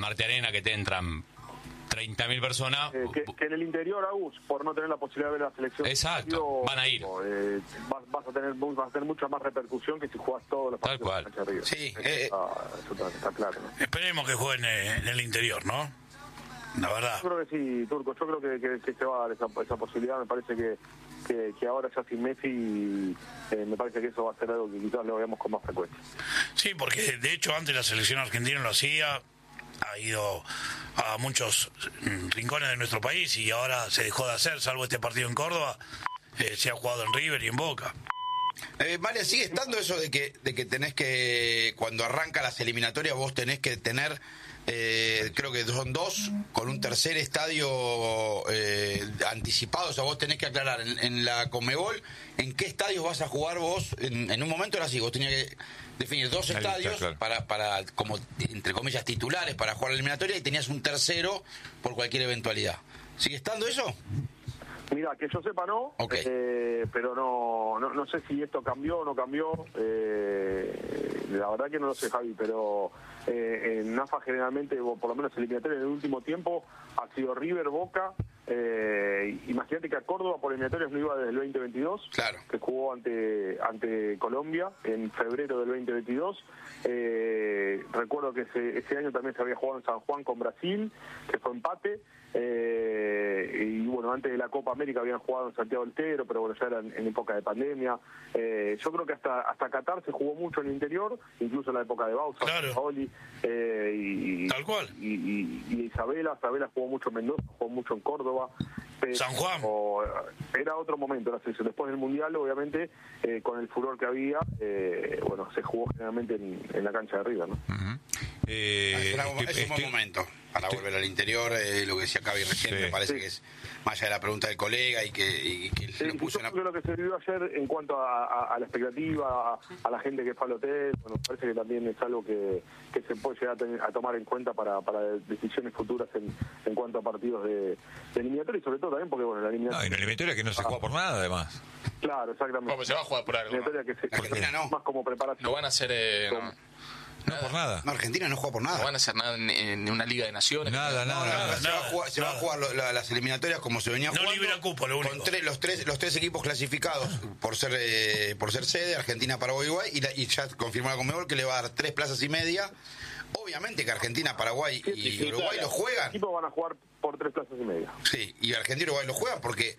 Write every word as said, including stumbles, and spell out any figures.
Marte Arena, que te entran treinta mil personas. Eh, que, que en el interior, Agus, por no tener la posibilidad de ver la selección. Exacto, partido, van a ir. Eh, vas, vas, a tener, vas a tener mucha más repercusión que si jugás todos los partidos. Tal cual. Arriba. Sí, eso, eh, está, eso está, está claro, ¿no? Esperemos que jueguen en el interior, ¿no? La verdad. Yo creo que sí, Turco. Yo creo que, que, que se va a dar esa, esa posibilidad. Me parece que, que, que ahora ya sin Messi, eh, me parece que eso va a ser algo que quizás lo veamos con más frecuencia. Sí, porque de hecho antes la selección argentina lo hacía, ha ido a muchos rincones de nuestro país y ahora se dejó de hacer, salvo este partido en Córdoba, eh, se ha jugado en River y en Boca. Eh, María, ¿sigue estando eso de que, de que tenés que, cuando arranca las eliminatorias, vos tenés que tener, eh, creo que son dos, con un tercer estadio eh, anticipado? O sea, vos tenés que aclarar en, en la Conmebol en qué estadios vas a jugar vos. En, en un momento era así, vos tenías que definir dos La estadios lista, claro. para, para, como entre comillas, titulares para jugar la eliminatoria, y tenías un tercero por cualquier eventualidad. ¿Sigue estando eso? Mira, que yo sepa no, Okay. eh, pero no, no no sé si esto cambió o no cambió, eh, la verdad que no lo sé, Javi, pero eh, en AFA generalmente, o por lo menos eliminatoria en el último tiempo, ha sido River, Boca. Eh, imagínate que a Córdoba por eliminatorias no iba desde el veinte veintidós, Claro. que jugó ante ante Colombia en febrero del veinte veintidós. Eh, recuerdo que ese, ese año también se había jugado en San Juan con Brasil, que fue empate. Eh, y bueno, antes de la Copa América habían jugado en Santiago del Estero, pero bueno, ya era en, en época de pandemia. Eh, yo creo que hasta hasta Qatar se jugó mucho en el interior, incluso en la época de Bausa, Claro. Paoli, eh, y, Tal cual. Y, y, y Isabela, Isabela jugó mucho en Mendoza, jugó mucho en Córdoba. Pero, San Juan. era otro momento la selección. Después del Mundial, obviamente, eh, con el furor que había, eh, bueno, se jugó generalmente en, en la cancha de River, ¿no? Uh-huh. eh, Era un- estoy- es un buen estoy- momento para estoy- volver al interior. Eh, lo que decía Cavi recién, Sí. me parece Sí. que es más allá de la pregunta del colega y que, y que Sí, lo yo puso en creo la... que lo que se vivió ayer en cuanto a, a- a la expectativa, a, a la gente que fue al hotel, bueno, parece que también es algo que, que se puede llegar a, tener- a tomar en cuenta para, para decisiones futuras en, en cuanto a partidos de, de eliminatoria, y sobre todo también porque, bueno, la No, eliminatoria... y una eliminatoria que no se juega por nada, además. Claro, exactamente. No, pues se va a jugar por algo. ¿no? Eliminatoria que se, Argentina no. más como preparación. No van a hacer eh, no, No por nada. No, Argentina no juega por no nada. van a hacer nada en, en una Liga de Naciones. Nada, No, nada, no, nada. se, va a nada, jugar, se va a nada. jugar lo- la- las eliminatorias como se venía No jugando, libera cupo, lo único. con tres, los tres los tres equipos clasificados por ser eh, por ser sede, Argentina, Paraguay, Uruguay, y, la- y ya confirmó la Conmebol que le va a dar tres plazas y media. Obviamente que Argentina, Paraguay y Sí, sí, Uruguay claro. lo juegan. Los equipos van a jugar por tres plazas y media. Sí, y Argentina y Uruguay lo juegan porque